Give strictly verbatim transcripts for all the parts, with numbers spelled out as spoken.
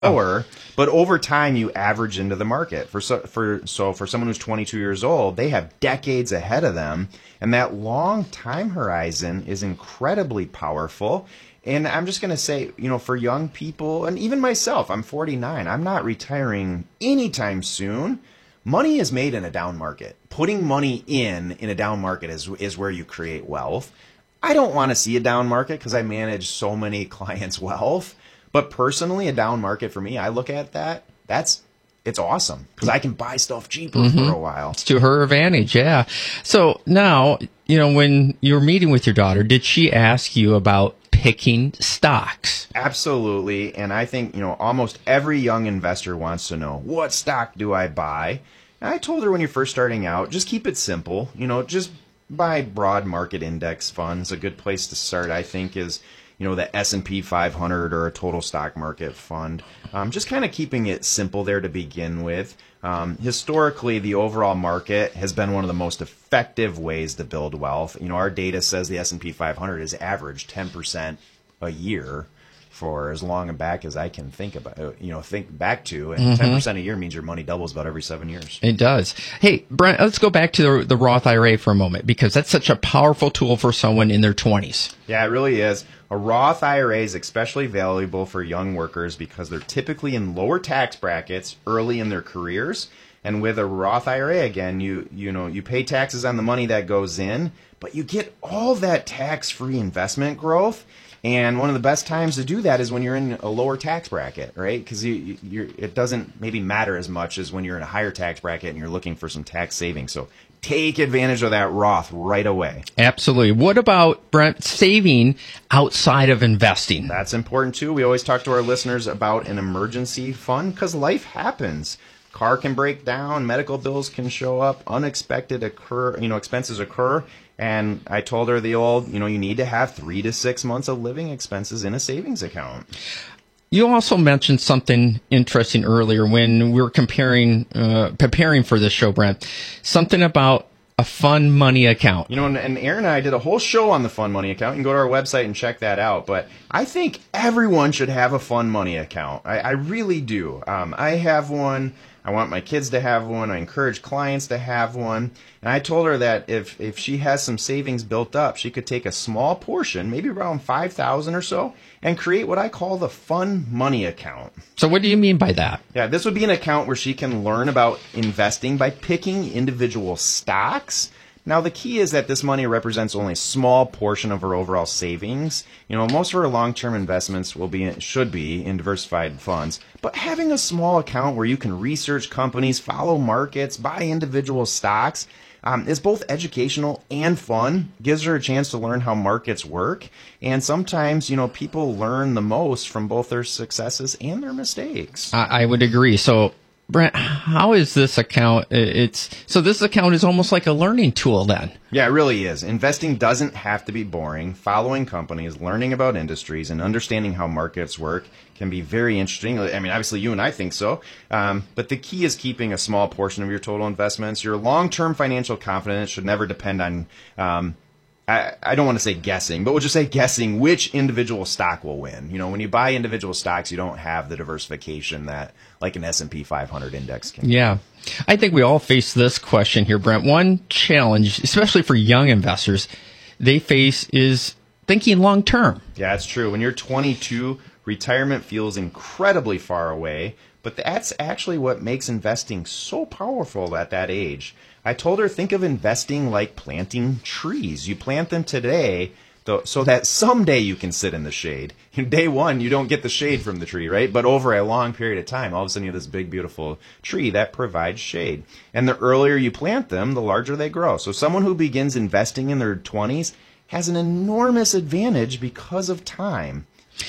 lower, but over time you average into the market. For so for so for someone who's twenty-two years old, they have decades ahead of them, and that long time horizon is incredibly powerful. And I'm just going to say, you know, for young people, and even myself, I'm forty-nine, I'm not retiring anytime soon. Money is made in a down market. Putting money in in a down market is is where you create wealth. I don't want to see a down market because I manage so many clients' wealth. But personally, a down market for me, I look at that, that's, it's awesome because I can buy stuff cheaper mm-hmm. for a while. It's to her advantage, yeah. So now, you know, when you're meeting with your daughter, did she ask you about picking stocks? Absolutely. And I think, you know, almost every young investor wants to know, what stock do I buy? And I told her when you're first starting out, just keep it simple. You know, just buy broad market index funds. A good place to start, I think, is you know, the S and P five hundred or a total stock market fund. Um, just kind of keeping it simple there to begin with. Um, historically, the overall market has been one of the most effective ways to build wealth. You know, our data says the S and P five hundred has averaged ten percent a year for as long back as I can think about, you know, think back to. And mm-hmm. ten percent a year means your money doubles about every seven years. It does. Hey, Brent, let's go back to the, the Roth I R A for a moment, because that's such a powerful tool for someone in their twenties. Yeah, it really is. A Roth I R A is especially valuable for young workers because they're typically in lower tax brackets early in their careers. And with a Roth I R A, again, you you know, you pay taxes on the money that goes in, but you get all that tax-free investment growth. And one of the best times to do that is when you're in a lower tax bracket, right? Because you, you're, it doesn't maybe matter as much as when you're in a higher tax bracket and you're looking for some tax savings. So take advantage of that Roth right away. Absolutely. What about, Brent, saving outside of investing? That's important too. We always talk to our listeners about an emergency fund because life happens. Car can break down, medical bills can show up, unexpected occur, you know, expenses occur. And I told her the old, you know, you need to have three to six months of living expenses in a savings account. You also mentioned something interesting earlier when we were comparing, uh, preparing for this show, Brent. Something about a fund money account. You know, and, and Aaron and I did a whole show on the fund money account. You can go to our website and check that out. But I think everyone should have a fund money account. I, I really do. Um, I have one. I want my kids to have one. I encourage clients to have one. And I told her that if, if she has some savings built up, she could take a small portion, maybe around five thousand dollars or so, and create what I call the fund money account. So what do you mean by that? Yeah, this would be an account where she can learn about investing by picking individual stocks. Now, the key is that this money represents only a small portion of her overall savings. You know, most of her long-term investments will be should be in diversified funds. But having a small account where you can research companies, follow markets, buy individual stocks um, is both educational and fun. Gives her a chance to learn how markets work. And sometimes, you know, people learn the most from both their successes and their mistakes. I, I would agree. So, Brent, how is this account? It's so this account is almost like a learning tool then. Yeah, it really is. Investing doesn't have to be boring. Following companies, learning about industries, and understanding how markets work can be very interesting. I mean, obviously you and I think so. Um, but the key is keeping a small portion of your total investments. Your long-term financial confidence should never depend on um, I, I don't want to say guessing, but we'll just say guessing which individual stock will win. You know, when you buy individual stocks, you don't have the diversification that like an S and P five hundred index can. Yeah. I think we all face this question here, Brent. One challenge, especially for young investors, they face is thinking long term. Yeah, it's true. When you're twenty-two, retirement feels incredibly far away, but that's actually what makes investing so powerful at that age. I told her, think of investing like planting trees. You plant them today so that someday you can sit in the shade. In day one, you don't get the shade from the tree, right? But over a long period of time, all of a sudden you have this big, beautiful tree that provides shade. And the earlier you plant them, the larger they grow. So someone who begins investing in their twenties has an enormous advantage because of time.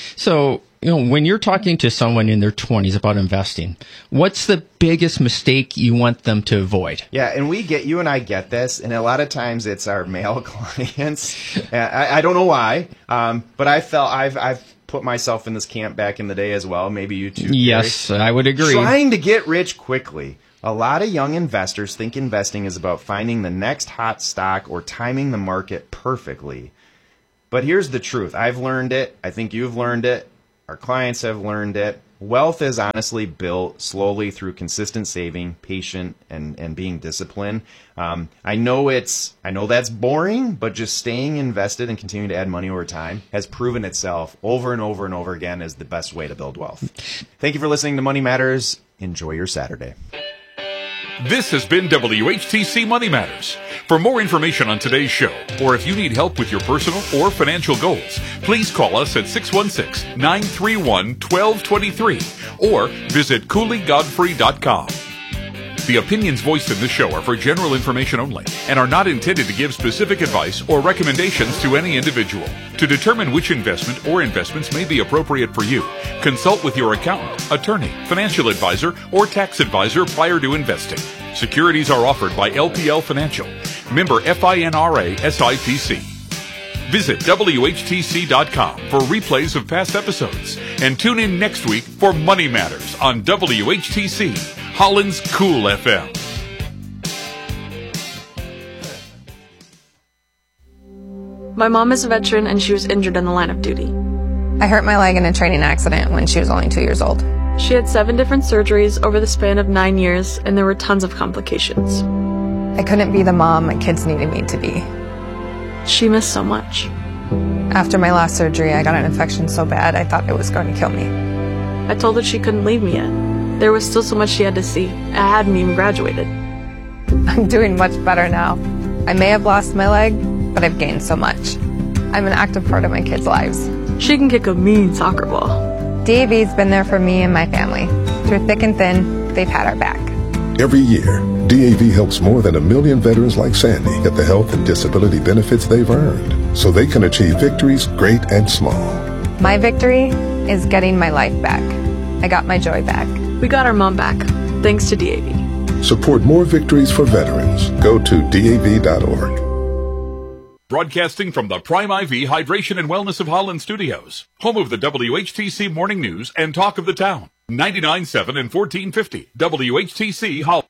So, you know, when you're talking to someone in their twenties about investing, what's the biggest mistake you want them to avoid? Yeah, and we get, you and I get this, and a lot of times it's our male clients. I, I don't know why, um, but I felt I've I've put myself in this camp back in the day as well. Maybe you too. Yes, Gary. I would agree. Trying to get rich quickly. A lot of young investors think investing is about finding the next hot stock or timing the market perfectly. But here's the truth. I've learned it. I think you've learned it. Our clients have learned it. wealth is honestly built slowly through consistent saving, patient, and, and being disciplined. Um, I know it's, I know that's boring, but just staying invested and continuing to add money over time has proven itself over and over and over again as the best way to build wealth. Thank you for listening to Money Matters. Enjoy your Saturday. This has been W H T C Money Matters. For more information on today's show, or if you need help with your personal or financial goals, please call us at six one six, nine three one, one two two three or visit cooley godfrey dot com. The opinions voiced in this show are for general information only and are not intended to give specific advice or recommendations to any individual. To determine which investment or investments may be appropriate for you, consult with your accountant, attorney, financial advisor, or tax advisor prior to investing. Securities are offered by L P L Financial, member FINRA S I P C. Visit W H T C dot com for replays of past episodes and tune in next week for Money Matters on W H T C, Holland's Cool F M. My mom is a veteran and she was injured in the line of duty. I hurt my leg in a training accident when she was only two years old. She had seven different surgeries over the span of nine years and there were tons of complications. I couldn't be the mom my kids needed me to be. She missed so much. After my last surgery, I got an infection so bad I thought it was going to kill me. I told her she couldn't leave me yet. There was still so much she had to see. I hadn't even graduated. I'm doing much better now. I may have lost my leg, but I've gained so much. I'm an active part of my kids' lives. She can kick a mean soccer ball. D A V's been there for me and my family. Through thick and thin, they've had our back. Every year, D A V helps more than a million veterans like Sandy get the health and disability benefits they've earned so they can achieve victories great and small. My victory is getting my life back. I got my joy back. We got our mom back, thanks to D A V. Support more victories for veterans. Go to D A V dot org. Broadcasting from the Prime I V Hydration and Wellness of Holland Studios, home of the W H T C Morning News and Talk of the Town. ninety-nine point seven and fourteen fifty W H T C Holland.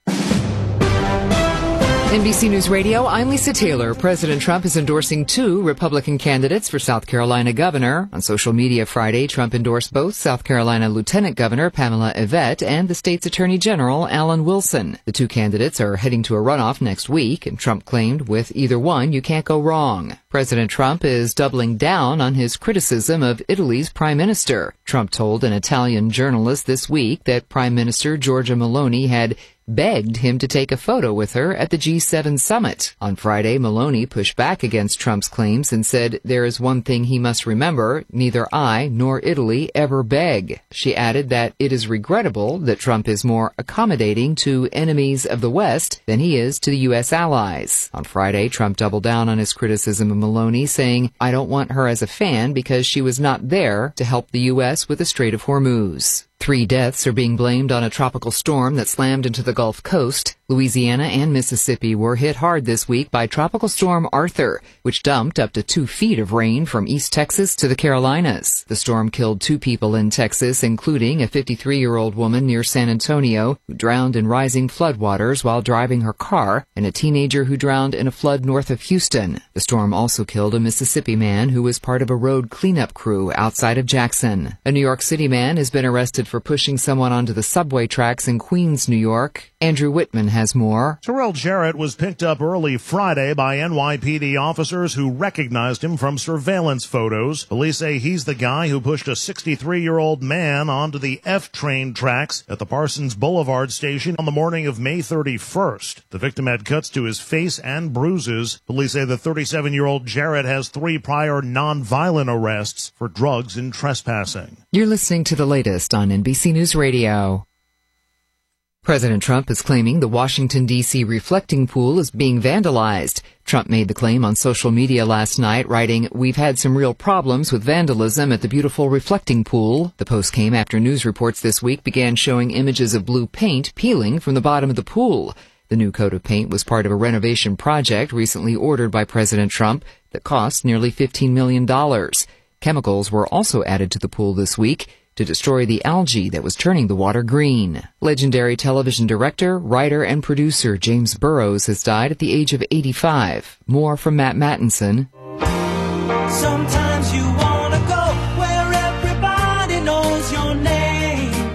N B C News Radio, I'm Lisa Taylor. President Trump is endorsing two Republican candidates for South Carolina governor. On social media Friday, Trump endorsed both South Carolina Lieutenant Governor Pamela Yvette and the state's Attorney General Alan Wilson. The two candidates are heading to a runoff next week, and Trump claimed with either one, you can't go wrong. President Trump is doubling down on his criticism of Italy's prime minister. Trump told an Italian journalist this week that Prime Minister Giorgia Meloni had begged him to take a photo with her at the G seven summit. On Friday, Meloni pushed back against Trump's claims and said there is one thing he must remember, neither I nor Italy ever beg. She added that it is regrettable that Trump is more accommodating to enemies of the West than he is to the U S allies. On Friday, Trump doubled down on his criticism of Meloni, saying, I don't want her as a fan because she was not there to help the U S with the Strait of Hormuz. Three deaths are being blamed on a tropical storm that slammed into the Gulf Coast. Louisiana and Mississippi were hit hard this week by Tropical Storm Arthur, which dumped up to two feet of rain from East Texas to the Carolinas. The storm killed two people in Texas, including a fifty-three-year-old woman near San Antonio who drowned in rising floodwaters while driving her car, and a teenager who drowned in a flood north of Houston. The storm also killed a Mississippi man who was part of a road cleanup crew outside of Jackson. A New York City man has been arrested for pushing someone onto the subway tracks in Queens, New York. Andrew Whitman has more. Terrell Jarrett was picked up early Friday by N Y P D officers who recognized him from surveillance photos. Police say he's the guy who pushed a sixty-three-year-old man onto the F train tracks at the Parsons Boulevard station on the morning of May thirty-first. The victim had cuts to his face and bruises. Police say the thirty-seven-year-old Jarrett has three prior non-violent arrests for drugs and trespassing. You're listening to the latest on N B C News Radio. President Trump is claiming the Washington, D C reflecting pool is being vandalized. Trump made the claim on social media last night, writing, "We've had some real problems with vandalism at the beautiful reflecting pool." The post came after news reports this week began showing images of blue paint peeling from the bottom of the pool. The new coat of paint was part of a renovation project recently ordered by President Trump that cost nearly fifteen million dollars. Chemicals were also added to the pool this week to destroy the algae that was turning the water green. Legendary television director, writer, and producer James Burrows has died at the age of eighty-five. More from Matt Mattinson. Sometimes you wanna go where everybody knows your name.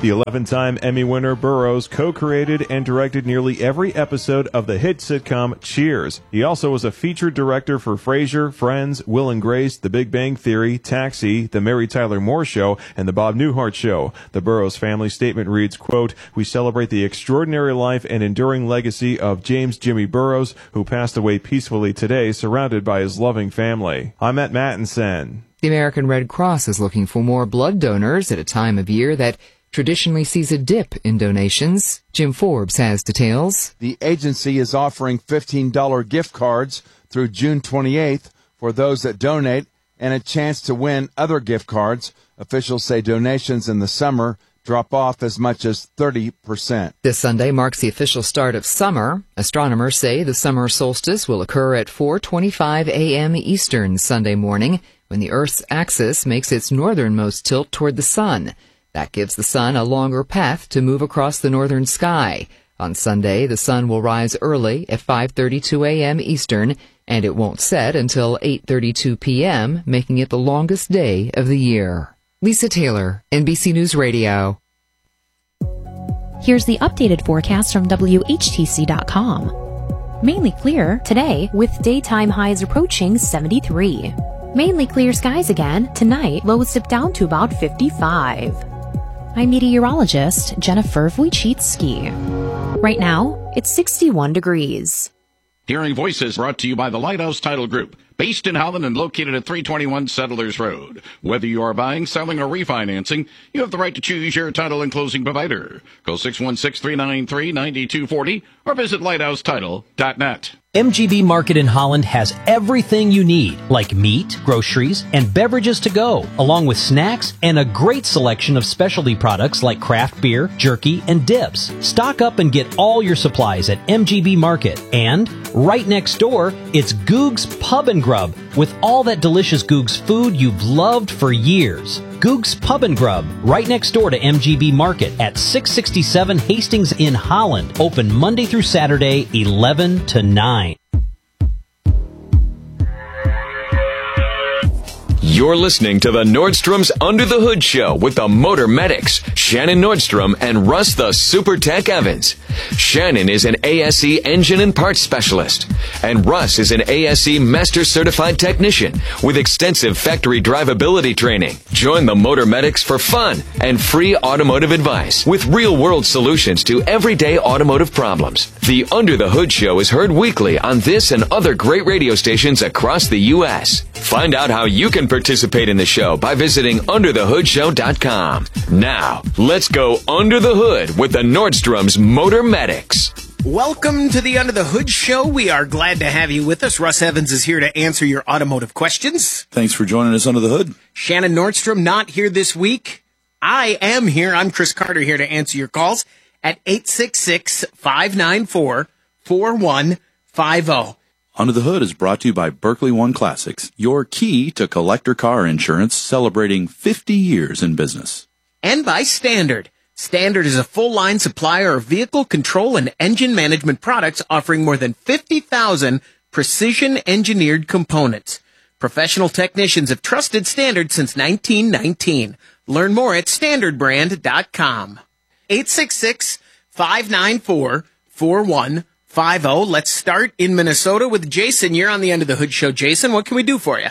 The eleven-time Emmy winner Burrows co-created and directed nearly every episode of the hit sitcom Cheers. He also was a featured director for Frasier, Friends, Will and Grace, The Big Bang Theory, Taxi, The Mary Tyler Moore Show, and The Bob Newhart Show. The Burrows family statement reads, quote, "We celebrate the extraordinary life and enduring legacy of James Jimmy Burrows, who passed away peacefully today, surrounded by his loving family." I'm Matt Mattinson. The American Red Cross is looking for more blood donors at a time of year that traditionally sees a dip in donations. Jim Forbes has details. The agency is offering fifteen dollars gift cards through June twenty-eighth for those that donate and a chance to win other gift cards. Officials say donations in the summer drop off as much as thirty percent. This Sunday marks the official start of summer. Astronomers say the summer solstice will occur at four twenty-five a.m. Eastern Sunday morning, when the Earth's axis makes its northernmost tilt toward the sun. That gives the sun a longer path to move across the northern sky. On Sunday, the sun will rise early at five thirty-two a.m. Eastern, and it won't set until eight thirty-two p.m., making it the longest day of the year. Lisa Taylor, N B C News Radio. Here's the updated forecast from W H T C dot com. Mainly clear today with daytime highs approaching seventy-three. Mainly clear skies again tonight, lows dip down to about fifty-five. I'm meteorologist Jennifer Wojcicki. Right now, it's sixty-one degrees. Hearing Voices brought to you by the Lighthouse Title Group, based in Holland and located at three twenty-one Settlers Road. Whether you are buying, selling, or refinancing, you have the right to choose your title and closing provider. Call six one six, three nine three, nine two four zero or visit lighthouse title dot net. M G B Market in Holland has everything you need, like meat, groceries, and beverages to go, along with snacks and a great selection of specialty products like craft beer, jerky, and dips. Stock up and get all your supplies at M G B Market. And right next door, it's Goog's Pub and Grub, with all that delicious Goog's food you've loved for years. Goog's Pub and Grub, right next door to M G B Market at six sixty-seven Hastings in Holland. Open Monday through Saturday, eleven to nine. You're listening to the Nordstrom's Under the Hood Show with the Motor Medics, Shannon Nordstrom and Russ the Super Tech Evans. Shannon is an A S E engine and parts specialist, and Russ is an A S E Master Certified Technician with extensive factory drivability training. Join the Motor Medics for fun and free automotive advice with real-world solutions to everyday automotive problems. The Under the Hood Show is heard weekly on this and other great radio stations across the U S Find out how you can participate in the show by visiting under the hood show dot com. Now, let's go under the hood with the Nordstrom's Motor Medics. Welcome to the Under the Hood Show. We are glad to have you with us. Russ Evans is here to answer your automotive questions. Thanks for joining us under the hood. Shannon Nordstrom not here this week. I am here. I'm Chris Carter here to answer your calls at eight six six, five nine four, four one five zero. Under the Hood is brought to you by Berkeley One Classics, your key to collector car insurance, celebrating fifty years in business. And by Standard. Standard is a full-line supplier of vehicle control and engine management products offering more than fifty thousand precision-engineered components. Professional technicians have trusted Standard since nineteen nineteen. Learn more at standard brand dot com. eight six six, five nine four, four one five zero. Let's start in Minnesota with Jason. You're on the Under the Hood Show. Jason, what can we do for you?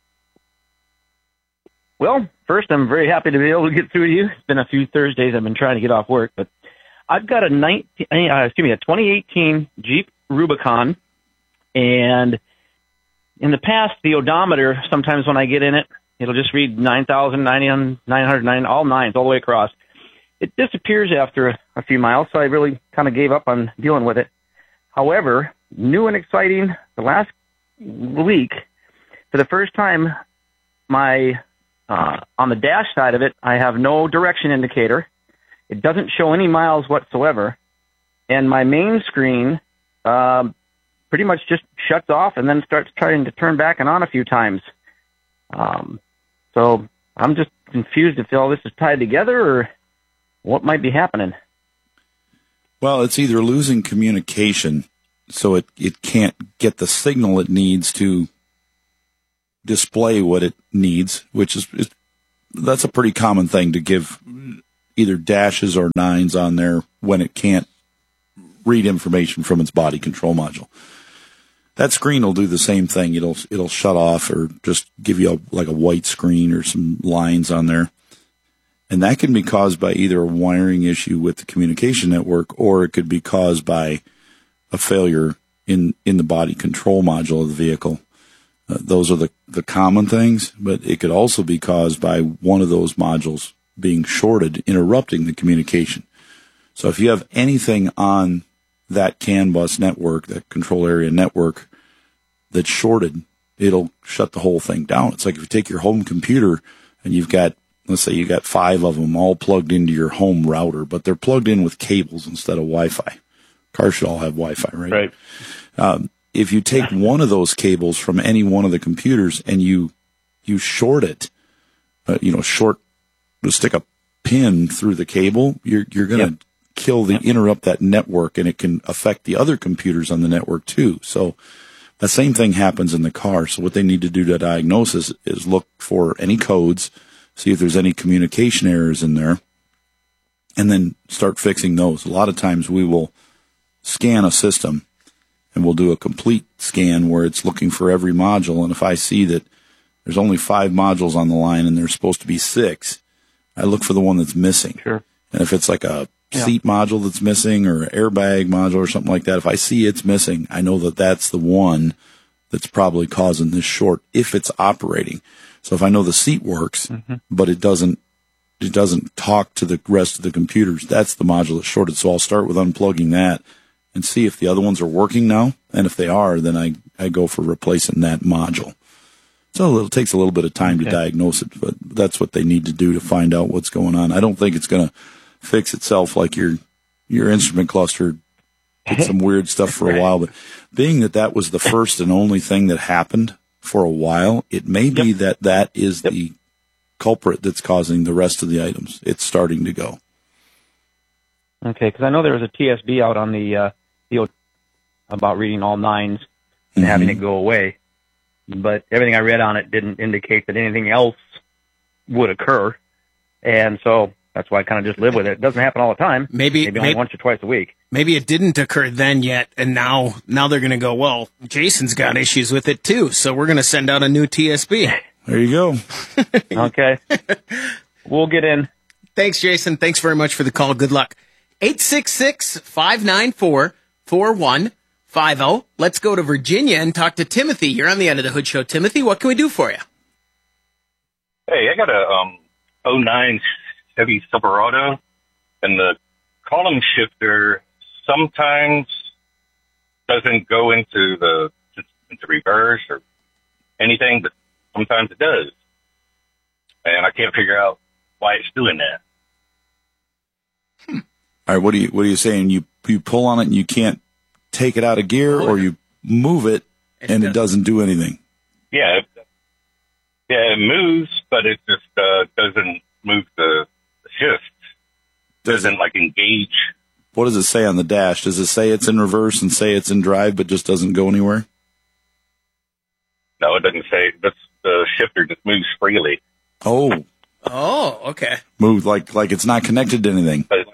Well, first, I'm very happy to be able to get through to you. It's been a few Thursdays I've been trying to get off work, but I've got a nineteen, uh, excuse me, a twenty eighteen Jeep Rubicon, and in the past, the odometer, sometimes when I get in it, it'll just read nine thousand, nine hundred nine, all nines, all the way across. It disappears after a, a few miles, so I really kind of gave up on dealing with it. However, new and exciting, the last week, for the first time, my uh, on the dash side of it, I have no direction indicator. It doesn't show any miles whatsoever. And my main screen uh, pretty much just shuts off and then starts trying to turn back and on a few times. Um, so I'm just confused if all this is tied together or what might be happening. Well, it's either losing communication, so it, it can't get the signal it needs to display what it needs, which is, is that's a pretty common thing to give either dashes or nines on there when it can't read information from its body control module. That screen will do the same thing. It'll it'll shut off or just give you a, like a white screen or some lines on there. And that can be caused by either a wiring issue with the communication network, or it could be caused by a failure in, in the body control module of the vehicle. Uh, those are the, the common things, but it could also be caused by one of those modules being shorted, interrupting the communication. So if you have anything on that CAN bus network, that control area network, that's shorted, it'll shut the whole thing down. It's like if you take your home computer and you've got, let's say you got five of them all plugged into your home router, but they're plugged in with cables instead of Wi-Fi. Cars should all have Wi-Fi, right? Right. Um, if you take one of those cables from any one of the computers and you you short it, uh, you know, short, stick a pin through the cable, you're you're going to yep. kill the interrupt that network, and it can affect the other computers on the network too. So the same thing happens in the car. So what they need to do to diagnose is, is look for any codes, see if there's any communication errors in there, and then start fixing those. A lot of times we will scan a system and we'll do a complete scan where it's looking for every module. And if I see that there's only five modules on the line and there's supposed to be six, I look for the one that's missing. Sure. And if it's like a yeah. seat module that's missing or an airbag module or something like that, if I see it's missing, I know that that's the one that's probably causing this short if it's operating. So if I know the seat works, mm-hmm. but it doesn't, it doesn't talk to the rest of the computers, that's the module that's shorted. So I'll start with unplugging that and see if the other ones are working now. And if they are, then I, I go for replacing that module. So it takes a little bit of time okay. to diagnose it, but that's what they need to do to find out what's going on. I don't think it's going to fix itself like your, your instrument cluster did some weird stuff for a while, but being that that was the first and only thing that happened for a while, it may be yep. that that is yep. the culprit that's causing the rest of the items. It's starting to go. Okay, because I know there was a T S B out on the uh, field about reading all nines and mm-hmm. having it go away, but everything I read on it didn't indicate that anything else would occur, and so that's why I kind of just live with it. It doesn't happen all the time. Maybe, maybe only maybe, once or twice a week. Maybe it didn't occur then yet, and now now they're going to go, well, Jason's got issues with it too, so we're going to send out a new T S B. There you go. Okay. We'll get in. Thanks, Jason. Thanks very much for the call. Good luck. eight six six, five nine four, four one five zero. Let's go to Virginia and talk to Timothy. You're on the End of the Hood Show. Timothy, what can we do for you? Hey, I got a um oh nine Chevy Silverado, and the column shifter sometimes doesn't go into the into reverse or anything, but sometimes it does, and I can't figure out why it's doing that. Hmm. All right, what are you what are you saying? You you pull on it and you can't take it out of gear, or you move it and it doesn't do anything? Yeah, it, yeah, it moves, but it just uh, doesn't move the, the shift. Does doesn't like engage. What does it say on the dash? Does it say it's in reverse and say it's in drive, but just doesn't go anywhere? No, it doesn't say. That's, the shifter just moves freely. Oh. Oh, okay. Move like like it's not connected to anything. But,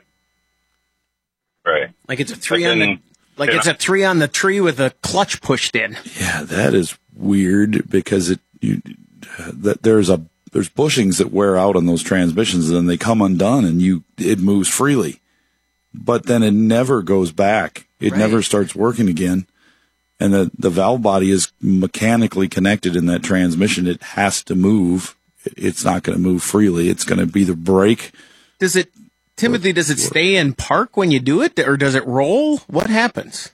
right. Like it's a three on the like it's a three on the tree with a clutch pushed in. Yeah, that is weird because it you that there's a there's bushings that wear out on those transmissions and then they come undone and you it moves freely. But then it never goes back. It right. never starts working again. And the the valve body is mechanically connected in that transmission. It has to move. It's not going to move freely. It's going to either brake. Does it, Timothy, does it stay in park when you do it, or does it roll? What happens?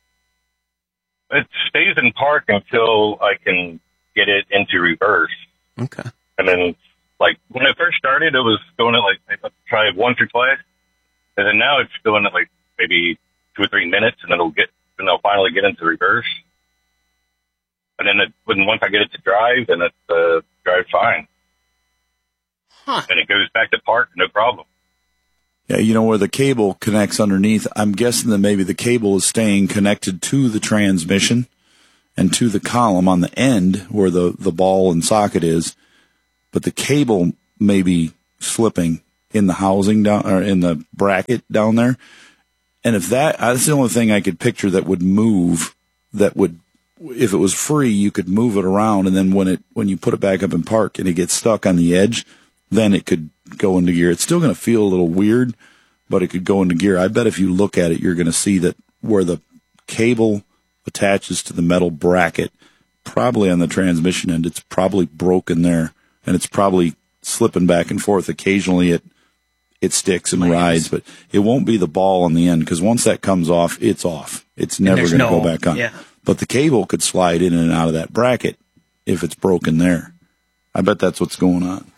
It stays in park until I can get it into reverse. Okay. And then, like, when it first started, it was going at, like, I try it once or twice. And then now it's going at, like, maybe two or three minutes, and then it'll get, and it'll finally get into reverse. And then it, when once I get it to drive, then it uh, drives fine. Huh. And it goes back to park, no problem. Yeah, you know where the cable connects underneath. I'm guessing that maybe the cable is staying connected to the transmission and to the column on the end where the, the ball and socket is. But the cable may be slipping in the housing down, or in the bracket down there. And if that, that's the only thing I could picture that would move, that would, if it was free, you could move it around. And then when it, when you put it back up in park and it gets stuck on the edge, then it could go into gear. It's still going to feel a little weird, but it could go into gear. I bet if you look at it, you're going to see that where the cable attaches to the metal bracket, probably on the transmission end, it's probably broken there, and it's probably slipping back and forth. Occasionally it it sticks and rides, but it won't be the ball on the end, because once that comes off, it's off. It's never going to no, go back on. Yeah. But the cable could slide in and out of that bracket if it's broken there. I bet that's what's going on.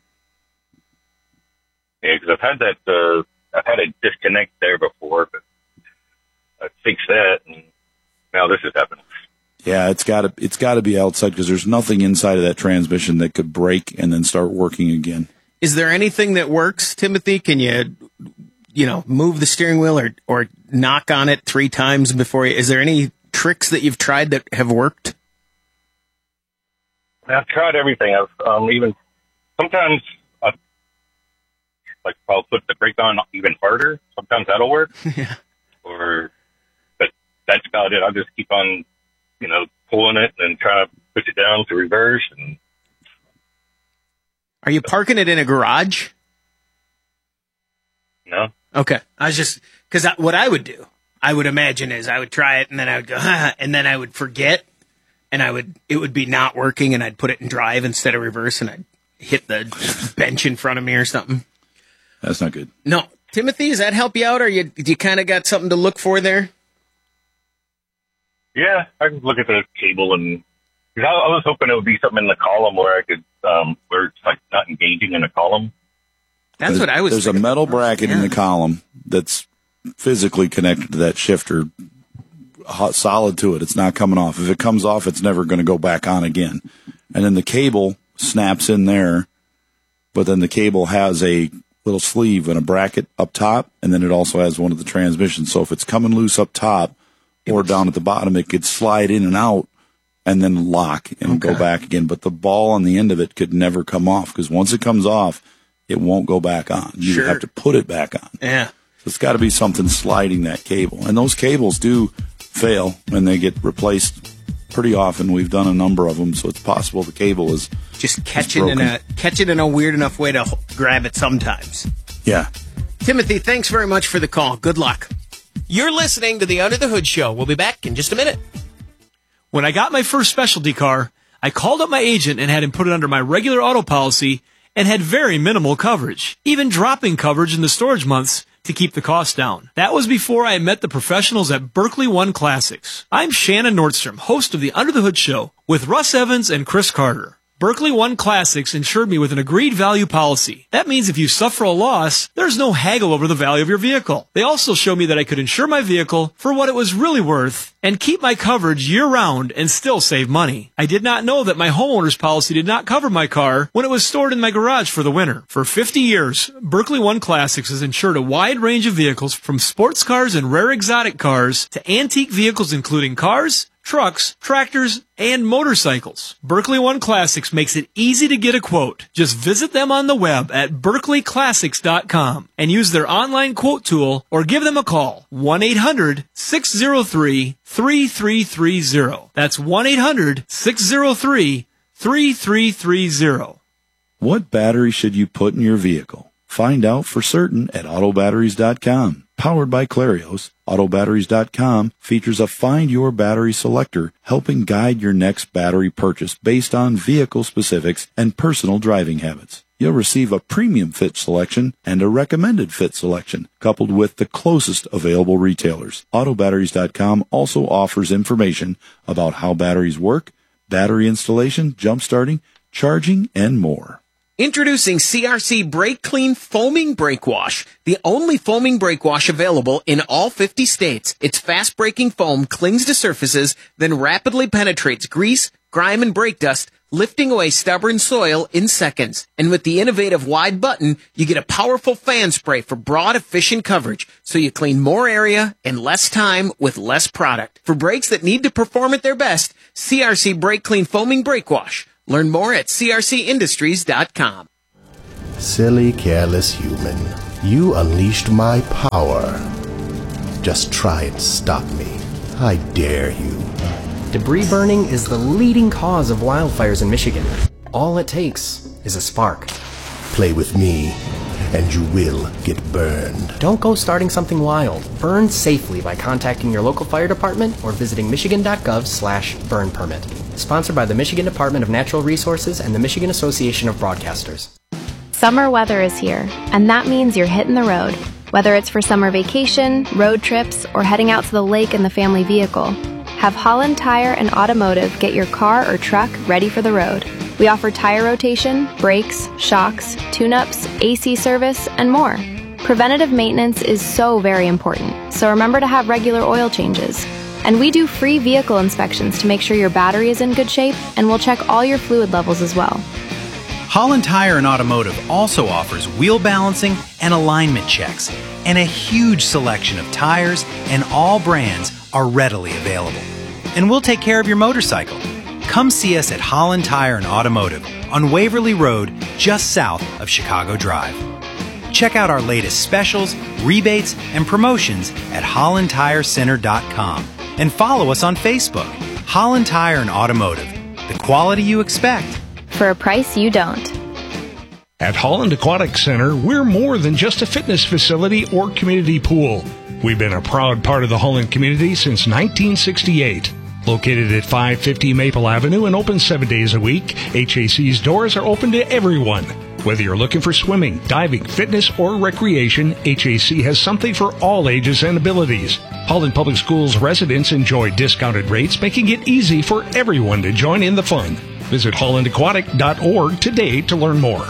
Yeah, because I've had that, uh, I've had a disconnect there before, but I fixed that, and now this is happening. Yeah, it's got to it's got to be outside, because there's nothing inside of that transmission that could break and then start working again. Is there anything that works, Timothy? Can you, you know, move the steering wheel or or knock on it three times before you? Is there any tricks that you've tried that have worked? I've tried everything. I've um, even sometimes I like I'll put the brake on even harder. Sometimes that'll work. Yeah. Or, but that's about it. I'll just keep on, you know, pulling it and try to push it down to reverse. And are you parking it in a garage? No. Okay. I was just, because what I would do, I would imagine is I would try it and then I would go, ah, and then I would forget, and I would, it would be not working, and I'd put it in drive instead of reverse, and I'd hit the bench in front of me or something. That's not good. No. Timothy, does that help you out, or you, do you kind of got something to look for there? Yeah, I can look at the cable, and cause I, I was hoping it would be something in the column where I could, um, where it's like not engaging in the column. That's there's, what I was There's a metal bracket yeah. in the column that's physically connected to that shifter, hot, solid to it. It's not coming off. If it comes off, it's never going to go back on again. And then the cable snaps in there, but then the cable has a little sleeve and a bracket up top, and then it also has one of the transmissions. So if it's coming loose up top or down at the bottom, it could slide in and out and then lock and okay. go back again. But the ball on the end of it could never come off, because once it comes off, it won't go back on. You sure. have to put it back on. Yeah. So it's got to be something sliding that cable. And those cables do fail and they get replaced pretty often. We've done a number of them, so it's possible the cable is just catching in a catching in a weird enough way to grab it sometimes. Yeah. Timothy, thanks very much for the call. Good luck. You're listening to the Under the Hood Show. We'll be back in just a minute. When I got my first specialty car, I called up my agent and had him put it under my regular auto policy and had very minimal coverage, even dropping coverage in the storage months to keep the cost down. That was before I met the professionals at Berkeley One Classics. I'm Shannon Nordstrom, host of the Under the Hood Show with Russ Evans and Chris Carter. Berkeley One Classics insured me with an agreed value policy. That means if you suffer a loss, there's no haggle over the value of your vehicle. They also showed me that I could insure my vehicle for what it was really worth and keep my coverage year-round and still save money. I did not know that my homeowner's policy did not cover my car when it was stored in my garage for the winter. For fifty years, Berkeley One Classics has insured a wide range of vehicles, from sports cars and rare exotic cars to antique vehicles including cars, trucks, tractors, and motorcycles. Berkeley One Classics makes it easy to get a quote. Just visit them on the web at berkeley classics dot com and use their online quote tool, or give them a call, one eight hundred six zero three three three three zero. That's one eight hundred six zero three three three three zero. What battery should you put in your vehicle? Find out for certain at auto batteries dot com. Powered by Clarios, auto batteries dot com features a Find Your Battery selector, helping guide your next battery purchase based on vehicle specifics and personal driving habits. You'll receive a premium fit selection and a recommended fit selection, coupled with the closest available retailers. auto batteries dot com also offers information about how batteries work, battery installation, jump starting, charging, and more. Introducing C R C Brake Clean Foaming Brake Wash, the only foaming brake wash available in all fifty states. Its fast-breaking foam clings to surfaces, then rapidly penetrates grease, grime, and brake dust, lifting away stubborn soil in seconds. And with the innovative wide button, you get a powerful fan spray for broad, efficient coverage, so you clean more area in less time with less product. For brakes that need to perform at their best, C R C Brake Clean Foaming Brake Wash. Learn more at C R C industries dot com. Silly, careless human. You unleashed my power. Just try and stop me. I dare you. Debris burning is the leading cause of wildfires in Michigan. All it takes is a spark. Play with me, and you will get burned. Don't go starting something wild. Burn safely by contacting your local fire department or visiting michigan.gov slash burn permit. Sponsored by the Michigan Department of Natural Resources and the Michigan Association of Broadcasters. Summer weather is here, and that means you're hitting the road. Whether it's for summer vacation, road trips, or heading out to the lake in the family vehicle, have Holland Tire and Automotive get your car or truck ready for the road. We offer tire rotation, brakes, shocks, tune-ups, A C service, and more. Preventative maintenance is so very important, so remember to have regular oil changes. And we do free vehicle inspections to make sure your battery is in good shape, and we'll check all your fluid levels as well. Holland Tire and Automotive also offers wheel balancing and alignment checks, and a huge selection of tires and all brands are readily available. And we'll take care of your motorcycle. Come see us at Holland Tire and Automotive on Waverly Road, just south of Chicago Drive. Check out our latest specials, rebates, and promotions at holland tire center dot com and follow us on Facebook. Holland Tire and Automotive, the quality you expect for a price you don't. At Holland Aquatic Center, we're more than just a fitness facility or community pool. We've been a proud part of the Holland community since nineteen sixty-eight. Located at five fifty Maple Avenue and open seven days a week, H A C's doors are open to everyone. Whether you're looking for swimming, diving, fitness, or recreation, H A C has something for all ages and abilities. Holland Public Schools residents enjoy discounted rates, making it easy for everyone to join in the fun. Visit holland aquatic dot org today to learn more.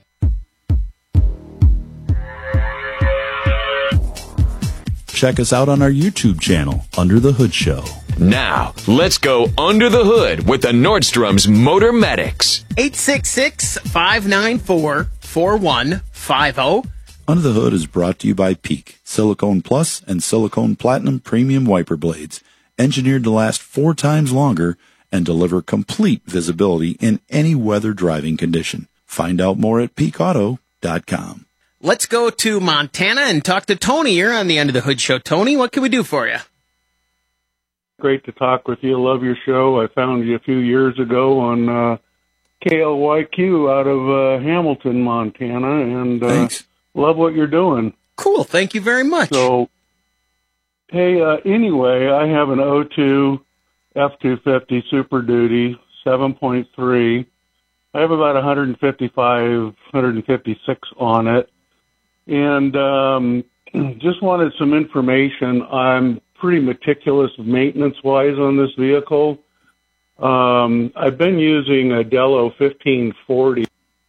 Check us out on our YouTube channel, Under the Hood Show. Now, let's go under the hood with the Nordstrom's Motor Medics. eight six six, five nine four, four one five zero. Under the Hood is brought to you by Peak, Silicone Plus and Silicone Platinum Premium Wiper Blades, engineered to last four times longer and deliver complete visibility in any weather driving condition. Find out more at peak auto dot com. Let's go to Montana and talk to Tony here on the Under the Hood Show. Tony, what can we do for you? Great to talk with you. Love your show. I found you a few years ago on uh, K L Y Q out of uh, Hamilton, Montana, and uh, Thanks. love what you're doing. Cool. Thank you very much. So, hey, uh, anyway, I have an oh two F two fifty Super Duty seven point three. I have about one fifty-five, one fifty-six on it. And um, just wanted some information. I'm pretty meticulous maintenance-wise on this vehicle. Um, I've been using a Dello fifteen forty,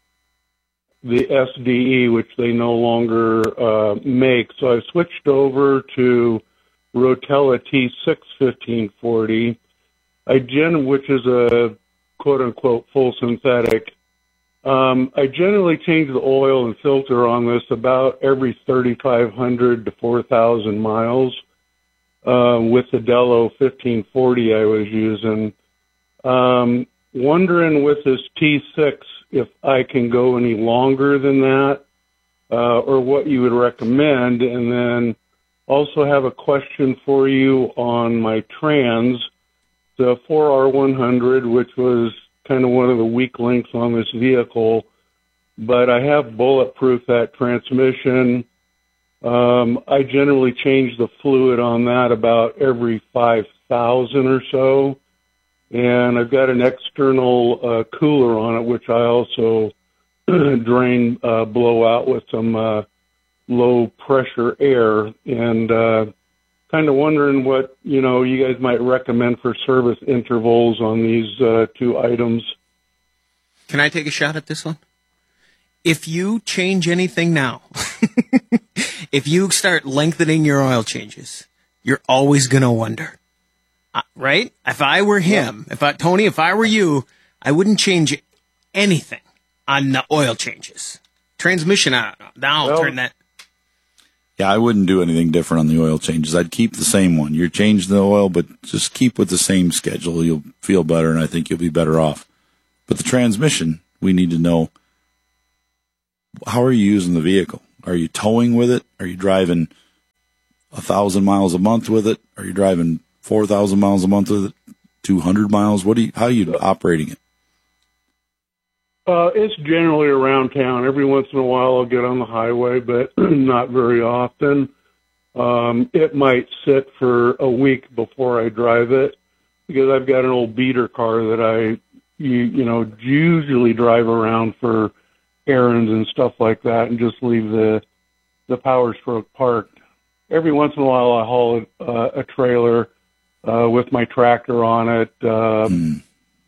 the S D E, which they no longer uh, make. So I've switched over to Rotella T six fifteen forty, I gen, which is a quote-unquote full synthetic. Um, I generally change the oil and filter on this about every thirty-five hundred to four thousand miles. Uh, with the Dello fifteen forty I was using. Um, wondering with this T six if I can go any longer than that, uh, or what you would recommend. And then also have a question for you on my trans, the four R one hundred, which was kind of one of the weak links on this vehicle, but I have bulletproof that transmission. Um, I generally change the fluid on that about every five thousand or so, and I've got an external uh, cooler on it, which I also drain, uh, blow out with some uh, low pressure air, and uh, kind of wondering what, you know, you guys might recommend for service intervals on these uh, two items. Can I take a shot at this one? If you change anything now, if you start lengthening your oil changes, you're always going to wonder, uh, right? If I were him, if I, Tony, if I were you, I wouldn't change anything on the oil changes. Transmission, I don't know. Now I'll Well, turn that. Yeah, I wouldn't do anything different on the oil changes. I'd keep the same one. You're changing the oil, but just keep with the same schedule. You'll feel better, and I think you'll be better off. But the transmission, we need to know how are you using the vehicle? Are you towing with it? Are you driving a thousand miles a month with it? Are you driving four thousand miles a month with it? Two hundred miles? What do you? How are you operating it? Uh, it's generally around town. Every once in a while, I'll get on the highway, but not very often. Um, it might sit for a week before I drive it because I've got an old beater car that I, you, you know, usually drive around for errands and stuff like that, and just leave the the Power Stroke parked. Every once in a while, I haul a, uh, a trailer uh, with my tractor on it. Uh, mm.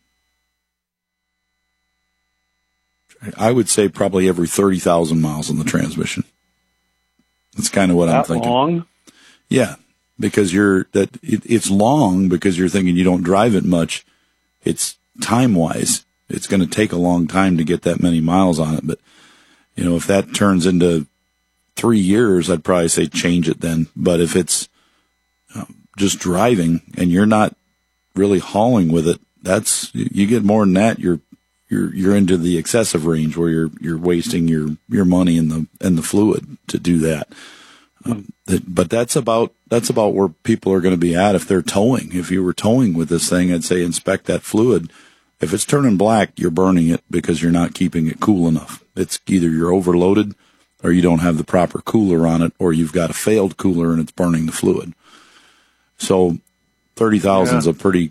I would say probably every thirty thousand miles on the transmission. That's kind of what that I'm thinking. Long? Yeah, because you're that it, it's long because you're thinking you don't drive it much. It's time wise. It's going to take a long time to get that many miles on it. But, you know, if that turns into three years, I'd probably say change it then. But if it's um, just driving and you're not really hauling with it, that's, you get more than that. You're, you're, you're into the excessive range where you're, you're wasting your, your money and the, and the fluid to do that. Um, that. But that's about, that's about where people are going to be at if they're towing. If you were towing with this thing, I'd say inspect that fluid. If it's turning black, you're burning it because you're not keeping it cool enough. It's either you're overloaded or you don't have the proper cooler on it, or you've got a failed cooler and it's burning the fluid. So thirty thousand is yeah. a pretty,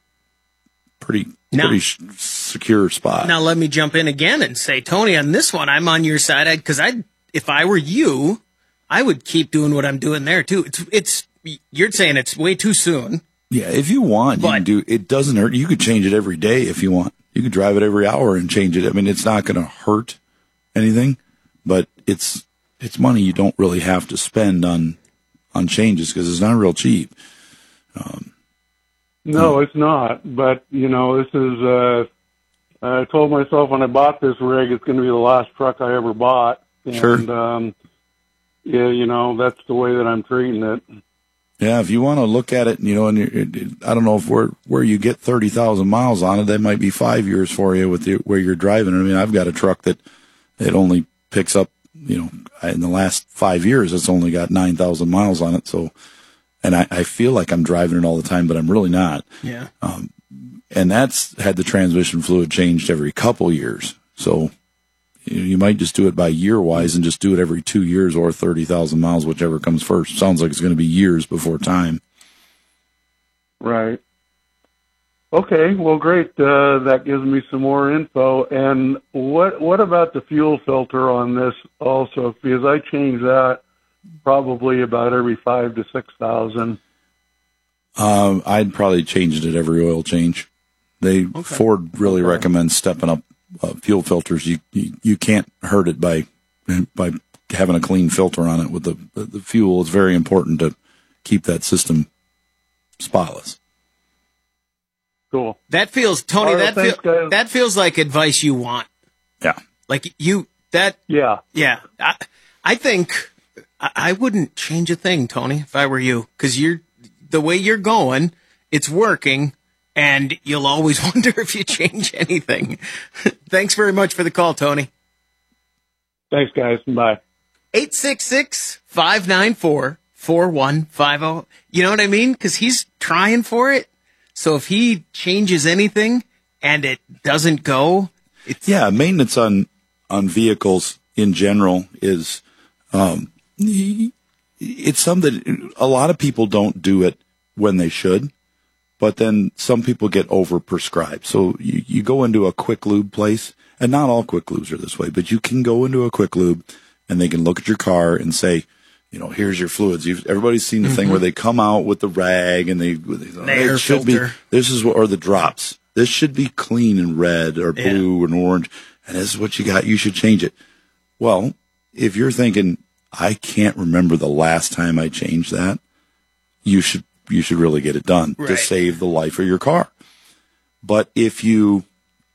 pretty, now, pretty sh- secure spot. Now let me jump in again and say, Tony, on this one, I'm on your side. I, cause I, if I were you, I would keep doing what I'm doing there too. It's, it's, you're saying it's way too soon. Yeah, if you want, you but, can do. It doesn't hurt. You could change it every day if you want. You could drive it every hour and change it. I mean, it's not going to hurt anything, but it's it's money you don't really have to spend on on changes because it's not real cheap. Um, no, it's not. But you know, this is. Uh, I told myself when I bought this rig, it's going to be the last truck I ever bought. And, sure. Um, yeah, you know, that's the way that I'm treating it. Yeah, if you want to look at it, you know, and you're, I don't know if where where you get thirty thousand miles on it, that might be five years for you with the, where you're driving. I mean, I've got a truck that it only picks up, you know, in the last five years, it's only got nine thousand miles on it. So, and I, I feel like I'm driving it all the time, but I'm really not. Yeah. Um, and that's had the transmission fluid changed every couple years. So, you might just do it by year wise and just do it every two years or thirty thousand miles, whichever comes first. Sounds like it's going to be years before time. Right. Okay. Well, great. Uh, that gives me some more info. And what, what about the fuel filter on this also? Because I change that probably about every five to six thousand. Um, I'd probably change it at every oil change. They, okay. Ford really okay. recommends stepping up Uh, fuel filters. You, you you can't hurt it by by having a clean filter on it with the the fuel. It's very important to keep that system spotless. Cool. That feels, Tony. Right, that thanks, feel, that feels like advice you want. Yeah. Like you that. Yeah. Yeah. I, I think I, I wouldn't change a thing, Tony, if I were you, because you're the way you're going. It's working. And you'll always wonder if you change anything. Thanks very much for the call, Tony. Thanks, guys. Bye. eight six six, five nine four, four one five zero. You know what I mean? Because he's trying for it. So if he changes anything and it doesn't go, it's... Yeah, maintenance on, on vehicles in general is, um, it's something a lot of people don't do it when they should. But then some people get over-prescribed. So you, you go into a quick lube place, and not all quick lubes are this way, but you can go into a quick lube, and they can look at your car and say, you know, here's your fluids. You've, everybody's seen the mm-hmm. thing where they come out with the rag, and they, they oh, air it should filter. be, this is what, or the drops. This should be clean and red or blue yeah. and orange, and this is what you got. You should change it. Well, if you're thinking, I can't remember the last time I changed that, you should you should really get it done right. to save the life of your car. But if you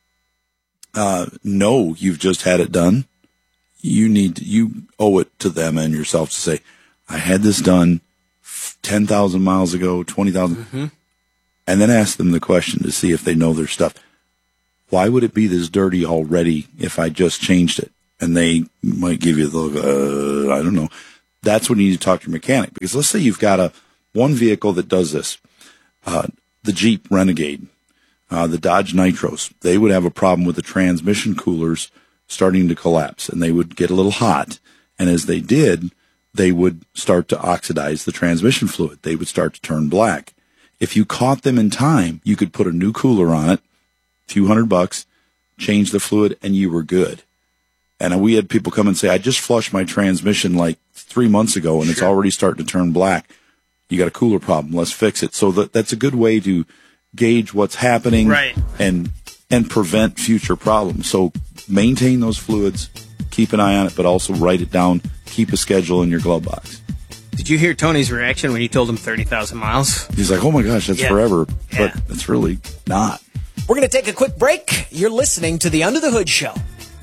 uh, know you've just had it done, you need to, you owe it to them and yourself to say, I had this done ten thousand miles ago, twenty thousand, mm-hmm. and then ask them the question to see if they know their stuff. Why would it be this dirty already if I just changed it? and they might give you the, uh, I don't know. That's when you need to talk to your mechanic, because let's say you've got a one vehicle that does this, uh, the Jeep Renegade, uh, the Dodge Nitros. They would have a problem with the transmission coolers starting to collapse, and they would get a little hot. And as they did, they would start to oxidize the transmission fluid. They would start to turn black. If you caught them in time, you could put a new cooler on it, a few hundred bucks, change the fluid, and you were good. And we had people come and say, I just flushed my transmission like three months ago, and sure. It's already starting to turn black. You got a cooler problem. Let's fix it. So that, that's a good way to gauge what's happening right. and and prevent future problems. So maintain those fluids, keep an eye on it, but also write it down. Keep a schedule in your glove box. Did you hear Tony's reaction when you told him thirty thousand miles? He's like, oh my gosh, that's yeah. forever. Yeah. But it's really not. We're going to take a quick break. You're listening to the Under the Hood Show.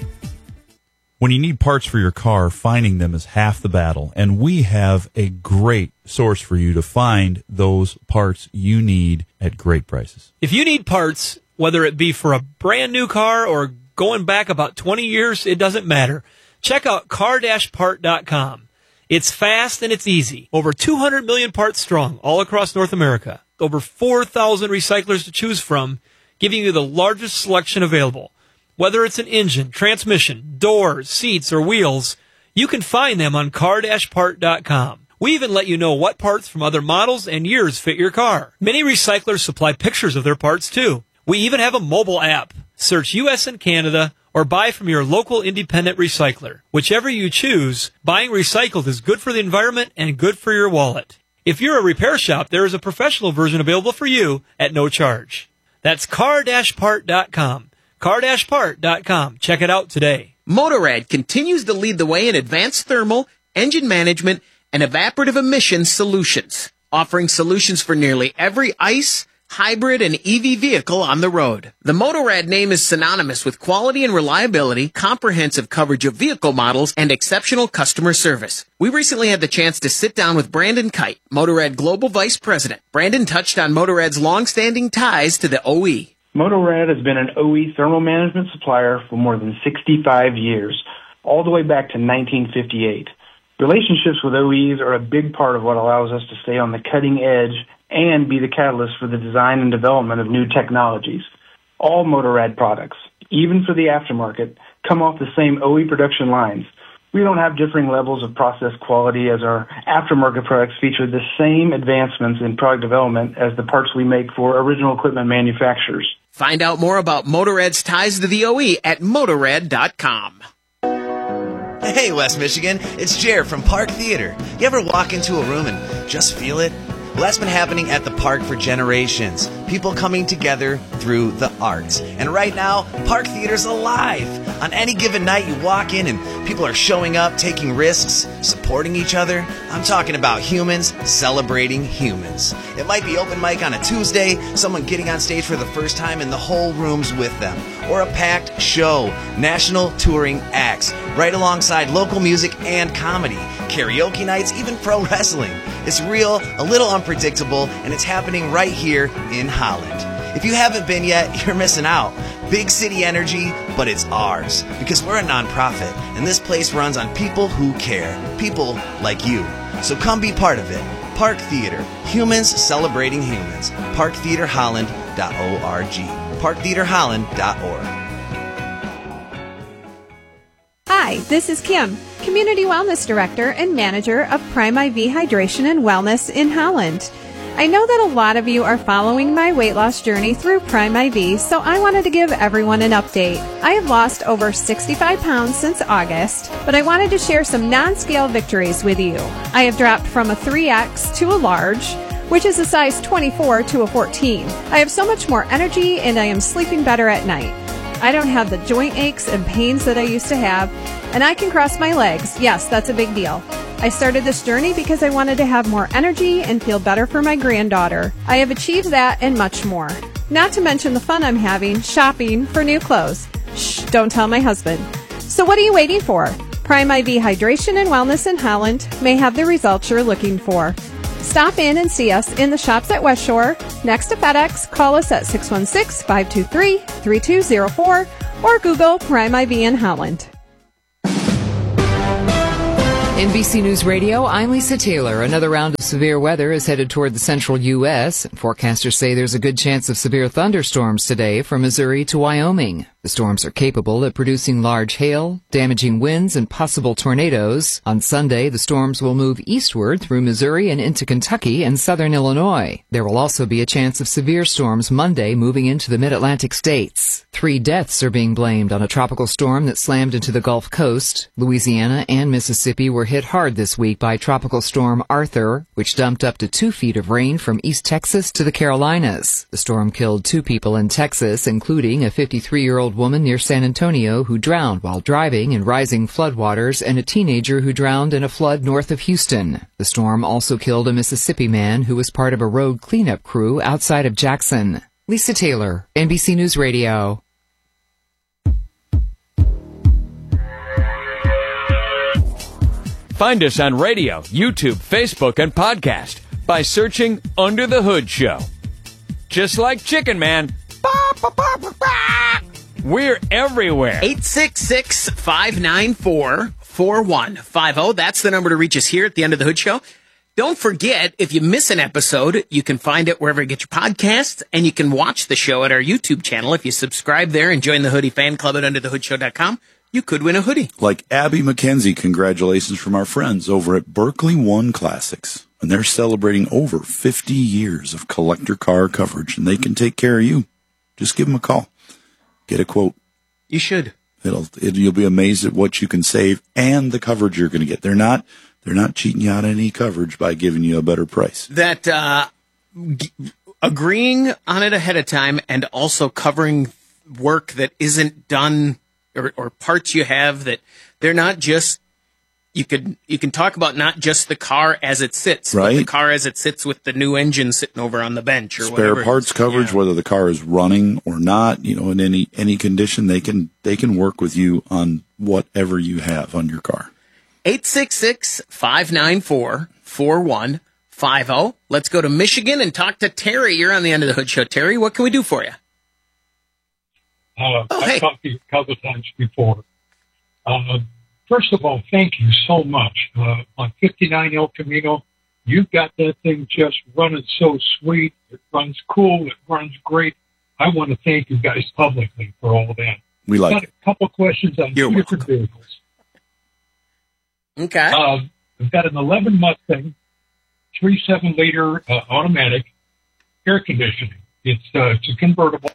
When you need parts for your car, finding them is half the battle, and we have a great source for you to find those parts you need at great prices. If you need parts, whether it be for a brand new car or going back about twenty years, it doesn't matter. Check out car dash part dot com. It's fast and it's easy. Over two hundred million parts strong all across North America. Over four thousand recyclers to choose from, giving you the largest selection available. Whether it's an engine, transmission, doors, seats, or wheels, you can find them on car dash part dot com. We even let you know what parts from other models and years fit your car. Many recyclers supply pictures of their parts, too. We even have a mobile app. Search U S and Canada or buy from your local independent recycler. Whichever you choose, buying recycled is good for the environment and good for your wallet. If you're a repair shop, there is a professional version available for you at no charge. That's car dash part dot com. car dash part dot com. Check it out today. Motorrad continues to lead the way in advanced thermal, engine management, and evaporative emissions solutions, offering solutions for nearly every ICE, hybrid, and E V vehicle on the road. The Motorrad name is synonymous with quality and reliability, comprehensive coverage of vehicle models, and exceptional customer service. We recently had the chance to sit down with Brandon Kite, Motorrad Global Vice President. Brandon touched on Motorrad's long-standing ties to the O E. Motorrad has been an O E thermal management supplier for more than sixty-five years, all the way back to nineteen fifty-eight. Relationships with O Es are a big part of what allows us to stay on the cutting edge and be the catalyst for the design and development of new technologies. All Motorrad products, even for the aftermarket, come off the same O E production lines. We don't have differing levels of process quality, as our aftermarket products feature the same advancements in product development as the parts we make for original equipment manufacturers. Find out more about Motorrad's ties to the O E at motorrad dot com. Hey, West Michigan, it's Jer from Park Theater. You ever walk into a room and just feel it? Well, that's been happening at the park for generations. People coming together through the arts. And right now, Park Theater's alive. On any given night, you walk in and people are showing up, taking risks, supporting each other. I'm talking about humans celebrating humans. It might be open mic on a Tuesday, someone getting on stage for the first time and the whole room's with them. Or a packed show, national touring acts, right alongside local music and comedy, karaoke nights, even pro wrestling. It's real, a little unpredictable, and it's happening right here in Holland. If you haven't been yet, you're missing out. Big city energy, but it's ours. Because we're a nonprofit, and this place runs on people who care. People like you. So come be part of it. Park Theater. Humans celebrating humans. park theater holland dot org. park theater holland dot org. Hi, this is Kim, Community Wellness Director and Manager of Prime I V Hydration and Wellness in Holland. I know that a lot of you are following my weight loss journey through Prime I V, so I wanted to give everyone an update. I have lost over sixty-five pounds since August, but I wanted to share some non-scale victories with you. I have dropped from a three X to a large, which is a size twenty-four to a fourteen. I have so much more energy and I am sleeping better at night. I don't have the joint aches and pains that I used to have, and I can cross my legs. Yes, that's a big deal. I started this journey because I wanted to have more energy and feel better for my granddaughter. I have achieved that and much more. Not to mention the fun I'm having shopping for new clothes. Shh, don't tell my husband. So what are you waiting for? Prime I V Hydration and Wellness in Holland may have the results you're looking for. Stop in and see us in the shops at West Shore, next to FedEx. Call us at six one six, five two three, three two zero four or Google Prime I V in Holland. N B C News Radio, I'm Lisa Taylor. Another round of severe weather is headed toward the central U S Forecasters say there's a good chance of severe thunderstorms today from Missouri to Wyoming. The storms are capable of producing large hail, damaging winds, and possible tornadoes. On Sunday, the storms will move eastward through Missouri and into Kentucky and southern Illinois. There will also be a chance of severe storms Monday moving into the mid-Atlantic states. Three deaths are being blamed on a tropical storm that slammed into the Gulf Coast. Louisiana and Mississippi were hit hard this week by Tropical Storm Arthur, which dumped up to two feet of rain from East Texas to the Carolinas. The storm killed two people in Texas, including a fifty-three-year-old woman near San Antonio who drowned while driving in rising floodwaters and a teenager who drowned in a flood north of Houston. The storm also killed a Mississippi man who was part of a road cleanup crew outside of Jackson. Lisa Taylor, N B C News Radio. Find us on radio, YouTube, Facebook, and podcast by searching Under the Hood Show. Just like Chicken Man, we're everywhere. eight six six, five nine four, four one five zero. That's the number to reach us here at the Under the Hood Show. Don't forget, if you miss an episode, you can find it wherever you get your podcasts, and you can watch the show at our YouTube channel. If you subscribe there and join the Hoodie Fan Club at under the hood show dot com, you could win a hoodie. Like Abby McKenzie, congratulations from our friends over at Berkeley One Classics. And they're celebrating over fifty years of collector car coverage, and they can take care of you. Just give them a call. Get a quote. You should. It'll, it, you'll be amazed at what you can save and the coverage you're going to get. They're not, they're not cheating you out of any coverage by giving you a better price. That, uh, g- agreeing on it ahead of time and also covering work that isn't done or, or parts you have that they're not just, you could, you can talk about not just the car as it sits, right? But the car as it sits with the new engine sitting over on the bench or Spare whatever. parts coverage, yeah. Whether the car is running or not, you know, in any, any condition, they can, they can work with you on whatever you have on your car. eight six six, five nine four, four one five zero. Let's go to Michigan and talk to Terry. You're on the End of the Hood Show. Terry, what can we do for you? Uh, oh, I've hey. talked to you a couple of times before. Uh, first of all, thank you so much. Uh, on fifty-nine El Camino, you've got that thing just running so sweet. It runs cool. It runs great. I want to thank you guys publicly for all of that. We like got it. A couple questions on You're two welcome. different vehicles. Okay. Uh, I've got an eleven Mustang, three point seven liter uh, automatic, air conditioning. It's uh, it's a convertible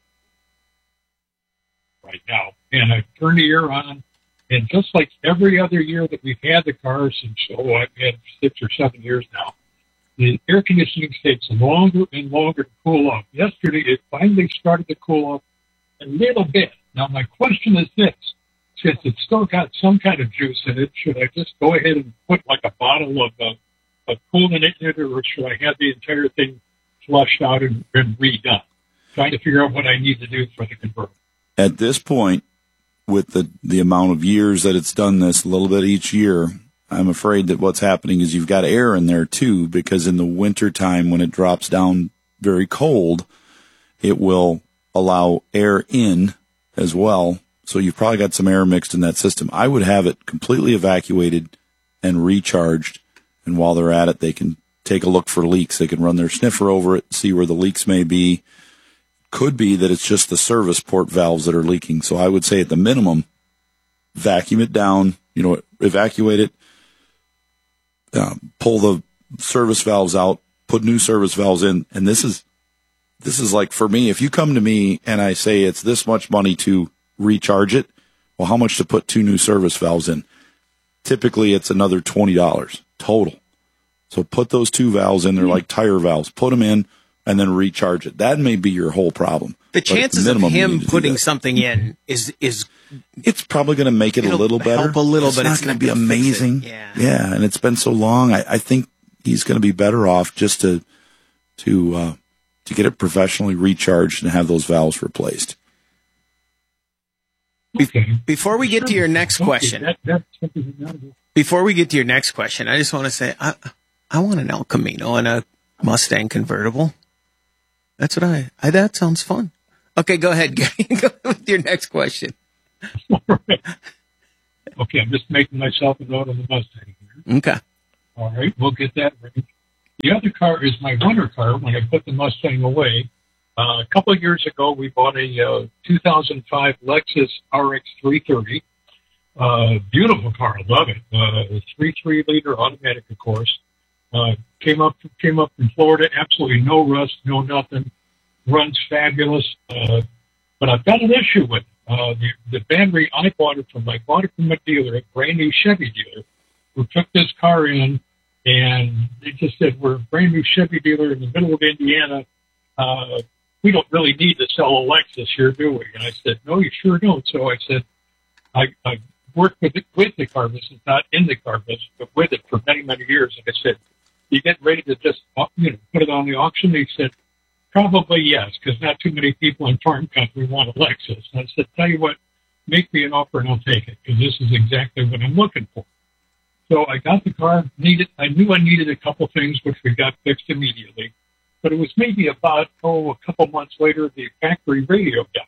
right now, and I turned the air on, and just like every other year that we've had the car since, oh, I've had six or seven years now, the air conditioning takes longer and longer to cool off. Yesterday, it finally started to cool off a little bit. Now, my question is this. Since it's still got some kind of juice in it, should I just go ahead and put like a bottle of, uh, of coolant in it, or should I have the entire thing flushed out and, and redone? Trying to figure out what I need to do for the convertible. At this point, with the, the amount of years that it's done this, a little bit each year, I'm afraid that what's happening is you've got air in there too, because in the winter time when it drops down very cold, it will allow air in as well. So you've probably got some air mixed in that system. I would have it completely evacuated and recharged. And while they're at it, they can take a look for leaks. They can run their sniffer over it, see where the leaks may be. Could be that it's just the service port valves that are leaking. So I would say at the minimum, vacuum it down, you know, evacuate it, uh, pull the service valves out, put new service valves in. And this is, this is like for me, if you come to me and I say it's this much money to recharge it, well, how much to put two new service valves in? Typically it's another twenty dollars total. So put those two valves in, they're like tire valves, put them in, and then recharge it. That may be your whole problem. The chances of him putting something in is is it's probably going to make it a little better. Help a little, it's but not it's going not to be gonna amazing. fix it. Yeah. yeah, and it's been so long. I, I think he's going to be better off just to to uh, to get it professionally recharged and have those valves replaced. Okay. Before we get to your next question, Okay, that, that's something we gotta do. before we get to your next question, I just want to say I I want an El Camino and a Mustang convertible. That's what I, I that sounds fun. Okay, go ahead, Gary. Go with your next question. Okay, I'm just making myself a note on the Mustang here. Okay. All right, we'll get that ready. The other car is my runner car when I put the Mustang away. Uh, a couple of years ago, we bought a uh, two thousand five Lexus R X three thirty. Uh, beautiful car, I love it. Uh, three three liter automatic, of course. Uh, came up came up from Florida, absolutely no rust, no nothing. Runs fabulous. Uh, but I've got an issue with it. Uh, the, the battery, I bought it from, I bought it from a dealer, a brand new Chevy dealer, who took this car in, and they just said, we're a brand new Chevy dealer in the middle of Indiana. Uh, we don't really need to sell a Lexus here, do we? And I said, no, you sure don't. So I said, I, I worked with, it, with the car business, not in the car business, but with it for many, many years. And I said, you get ready to just, you know, put it on the auction? He said, probably yes, because not too many people in farm country want a Lexus. And I said, tell you what, make me an offer and I'll take it, because this is exactly what I'm looking for. So I got the car, needed, I knew I needed a couple things, which we got fixed immediately. But it was maybe about, oh, a couple months later, the factory radio died.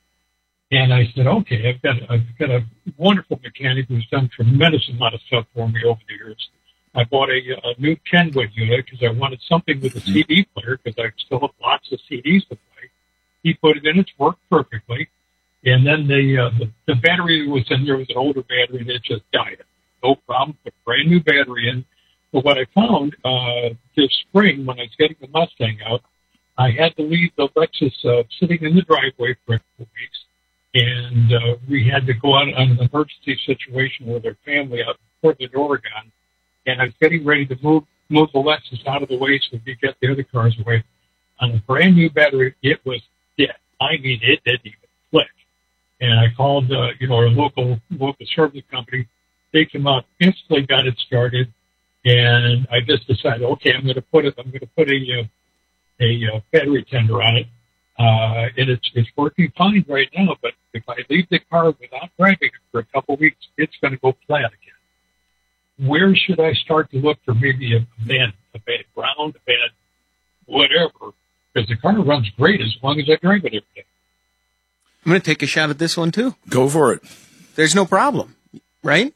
And I said, okay, I've got, I've got a wonderful mechanic who's done tremendous amount of stuff for me over the years. I bought a, a new Kenwood unit because I wanted something with a C D player, because I still have lots of C Ds to play. He put it in, it's worked perfectly. And then the, uh, the, the battery that was in there was an older battery and it just died. No problem, put a brand new battery in. But what I found uh, this spring when I was getting the Mustang out, I had to leave the Lexus uh, sitting in the driveway for a couple weeks. And uh, we had to go out on an emergency situation with our family out in Portland, Oregon. And I was getting ready to move move the Lexus out of the way so we could get the other cars away. On a brand new battery, it was dead. I mean, it didn't even click. And I called, uh, you know, our local local service company. They came out, instantly got it started, and I just decided, okay, I'm going to put it. I'm going to put a uh, a uh, battery tender on it, uh, and it's it's working fine right now. But if I leave the car without driving it for a couple of weeks, it's going to go flat again. Where should I start to look for maybe a bad, a bad ground, a bad whatever? Because the car runs great as long as I drive it every day. I'm going to take a shot at this one, too. Go for it. There's no problem, right?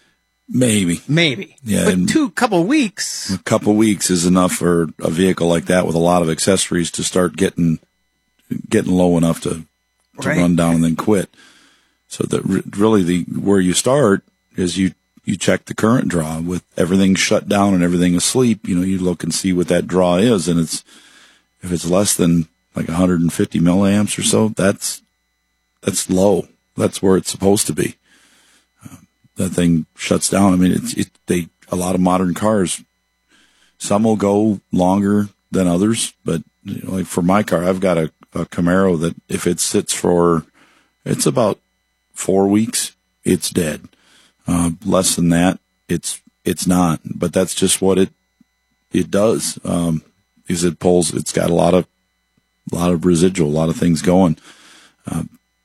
Maybe. Maybe. Yeah. But two couple weeks. A couple weeks is enough for a vehicle like that with a lot of accessories to start getting getting low enough to, to Right. run down and then quit. So that re- really the where you start is you you check the current draw with everything shut down and everything asleep. You know, you look and see what that draw is, and it's if it's less than like one hundred fifty milliamps or so, that's that's low. That's where it's supposed to be. Uh, that thing shuts down. I mean, it's it. They a lot of modern cars. Some will go longer than others, but you know, like for my car, I've got a, a Camaro that if it sits for, it's about four weeks, it's dead. Uh, less than that, it's it's not. But that's just what it it does. Um, because it pulls. It's got a lot of a lot of residual, a lot of things going. Uh,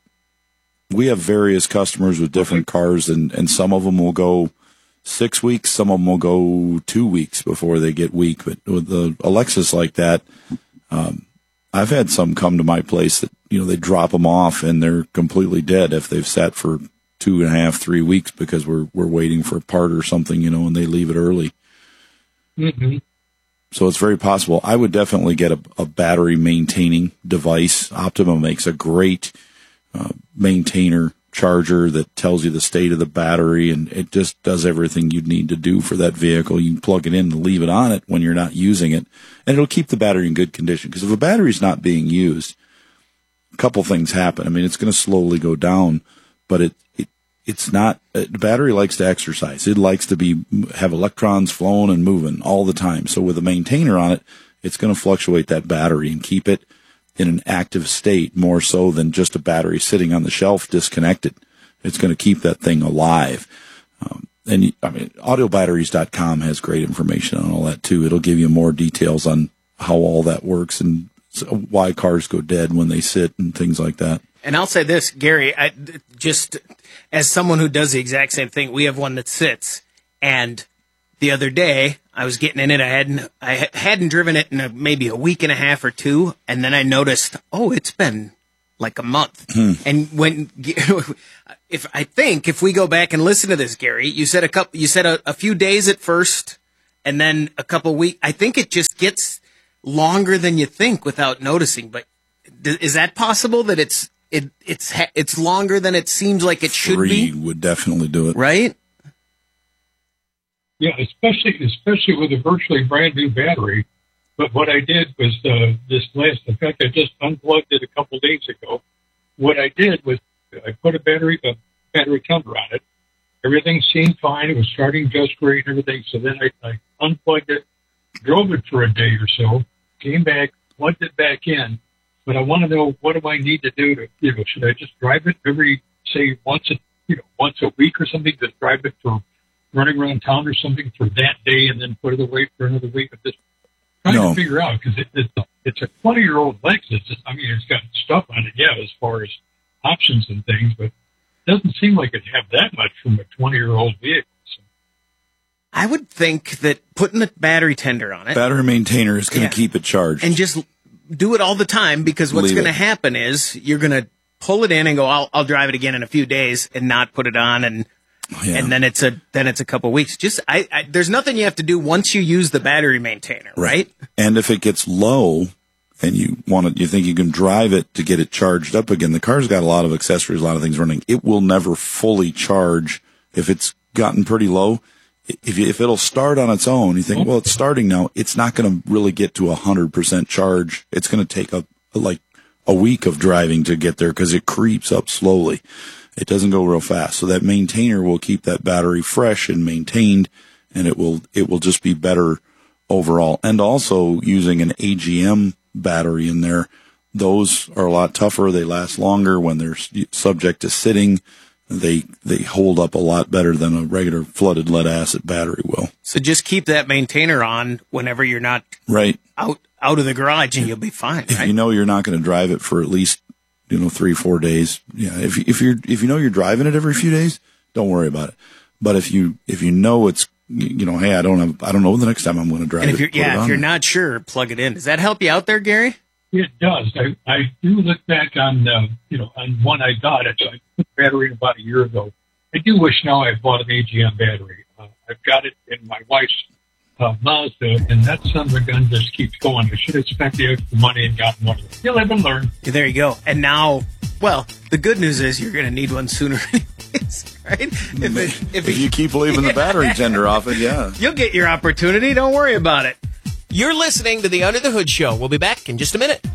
we have various customers with different cars, and, and some of them will go six weeks, some of them will go two weeks before they get weak. But with the Lexus like that, um, I've had some come to my place that, you know, they drop them off and they're completely dead if they've sat for two and a half, three weeks because we're we're waiting for a part or something, you know, and they leave it early. Mm-hmm. So it's very possible. I would definitely get a, a battery maintaining device. Optima makes a great uh, maintainer charger that tells you the state of the battery, and it just does everything you'd need to do for that vehicle. You can plug it in and leave it on it when you're not using it, and it'll keep the battery in good condition. Because if a battery's not being used, a couple things happen. I mean, it's going to slowly go down, but it, it it's not. The battery likes to exercise. It likes to be have electrons flowing and moving all the time. So with a maintainer on it, it's going to fluctuate that battery and keep it in an active state more so than just a battery sitting on the shelf disconnected. It's going to keep that thing alive. Um, and I mean, auto batteries dot com has great information on all that too. It'll give you more details on how all that works and why cars go dead when they sit and things like that. And I'll say this, Gary, I, just as someone who does the exact same thing, we have one that sits. And the other day, I was getting in it. I hadn't, I hadn't driven it in a, maybe a week and a half or two. And then I noticed, oh, it's been like a month. Hmm. And when, if I think if we go back and listen to this, Gary, you said a couple, you said a, a few days at first, and then a couple weeks. I think it just gets longer than you think without noticing. But th- is that possible? That it's it it's ha- it's longer than it seems like it should Three be? would definitely do it, right? Yeah, especially especially with a virtually brand new battery. But what I did was uh, this last. In fact, I just unplugged it a couple days ago. What I did was I put a battery a battery cover on it. Everything seemed fine. It was starting just great and everything. So then I, I unplugged it, drove it for a day or so, came back, plugged it back in. But I want to know, what do I need to do to, you know, should I just drive it every, say, once a, you know, once a week or something? Just drive it for running around town or something for that day, and then put it away for another week. But just trying No. to figure out, because it, it's a, it's a twenty-year-old Lexus. It's, I mean, it's got stuff on it, yeah, as far as options and things, but it doesn't seem like it'd have that much from a twenty-year-old vehicle. I would think that putting a battery tender on it, Battery maintainer is going to Yeah. keep it charged. and just do it all the time, because what's Leave going to it. happen is you're going to pull it in and go, I'll, I'll drive it again in a few days, and not put it on, and Yeah. and then it's a then it's a couple weeks. Just I, I there's nothing you have to do once you use the battery maintainer, right? And if it gets low and you want to, you think you can drive it to get it charged up again, the car's got a lot of accessories, a lot of things running. It will never fully charge if it's gotten pretty low. If you, if it'll start on its own, you think, well, it's starting now. It's not going to really get to a hundred percent charge. It's going to take a, like a week of driving to get there because it creeps up slowly. It doesn't go real fast. So that maintainer will keep that battery fresh and maintained, and it will, it will just be better overall. And also using an A G M battery in there, those are a lot tougher. They last longer when they're subject to sitting. They, they hold up a lot better than a regular flooded lead acid battery will. So just keep that maintainer on whenever you're not Right. out out of the garage, and you'll be fine, If right? you know you're not going to drive it for at least, you know, three, four days. Yeah. If, if you're, if you know you're driving it every few days, don't worry about it. But if you, if you know it's, you know, hey, I don't have, I don't know the next time I'm going to drive And if it. you're put it yeah, on if you're there. not sure, plug it in. Does that help you out there, Gary? It does. I, I do look back on, uh, you know, on one I got. I put the battery in about a year ago. I do wish now I bought an A G M battery. Uh, I've got it in my wife's uh, Mazda, and that son of a gun just keeps going. I should have spent the extra money and gotten one. You live and learn. There you go. And now, well, the good news is you're going to need one sooner anyways, right? If, it, if, If it, you keep leaving the battery tender off it, yeah. You'll get your opportunity. Don't worry about it. You're listening to the Under the Hood Show. We'll be back in just a minute.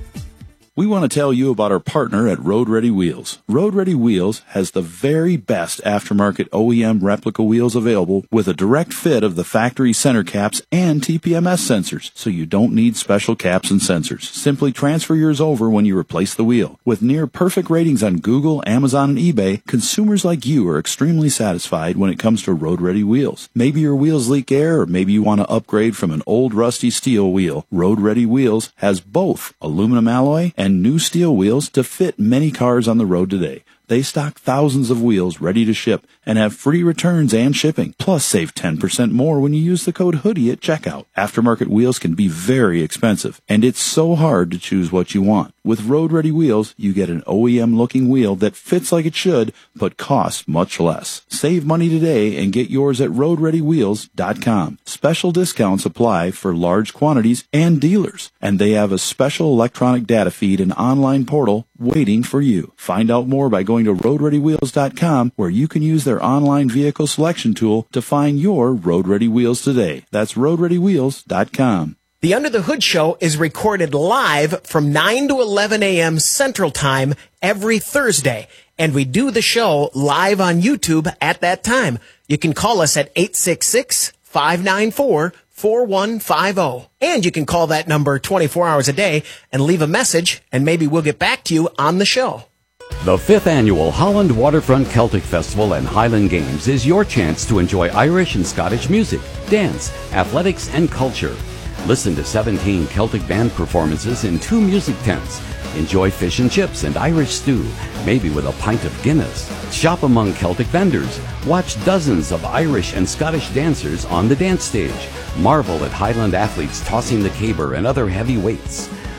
We want to tell you about our partner at Road Ready Wheels. Road Ready Wheels has the very best aftermarket O E M replica wheels available with a direct fit of the factory center caps and T P M S sensors, so you don't need special caps and sensors. Simply transfer yours over when you replace the wheel. With near perfect ratings on Google, Amazon, and eBay, consumers like you are extremely satisfied when it comes to Road Ready Wheels. Maybe your wheels leak air, or maybe you want to upgrade from an old rusty steel wheel. Road Ready Wheels has both aluminum alloy and and new steel wheels to fit many cars on the road today. They stock thousands of wheels ready to ship and have free returns and shipping. Plus, save ten percent more when you use the code HOODIE at checkout. Aftermarket wheels can be very expensive, and it's so hard to choose what you want. With Road Ready Wheels, you get an O E M-looking wheel that fits like it should, but costs much less. Save money today and get yours at road ready wheels dot com. Special discounts apply for large quantities and dealers, and they have a special electronic data feed and online portal waiting for you. Find out more by going to road ready wheels dot com, where you can use their online vehicle selection tool to find your Road Ready Wheels today. That's road ready wheels dot com. The Under the Hood Show is recorded live from nine to eleven a.m. Central Time every Thursday, and we do the show live on YouTube at that time. You can call us at eight six six, five nine four, four one five zero, and you can call that number twenty-four hours a day and leave a message, and maybe we'll get back to you on the show. The fifth annual Holland Waterfront Celtic Festival and Highland Games is your chance to enjoy Irish and Scottish music, dance, athletics, and culture. Listen to seventeen Celtic band performances in two music tents. Enjoy fish and chips and Irish stew, maybe with a pint of Guinness. Shop among Celtic vendors. Watch dozens of Irish and Scottish dancers on the dance stage. Marvel at Highland athletes tossing the caber and other heavy weights.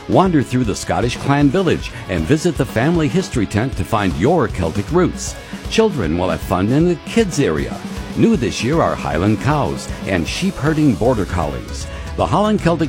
Wander through the Scottish clan village and visit the family history tent to find your Celtic roots. Children will have fun in the kids area. New this year are Highland cows and sheep herding border collies. The Holland Celtic